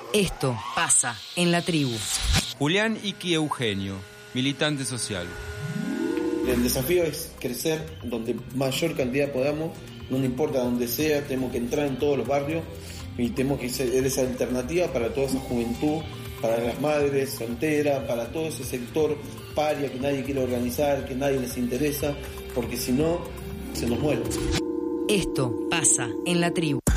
Esto pasa en la tribu. Julián Iqui Eugenio, militante social. El desafío es crecer donde mayor cantidad podamos, no importa donde sea, tenemos que entrar en todos los barrios y tenemos que ser esa alternativa para toda esa juventud, para las madres solteras, para todo ese sector paria que nadie quiere organizar, que nadie les interesa, porque si no, se nos muere. Esto pasa en la tribu.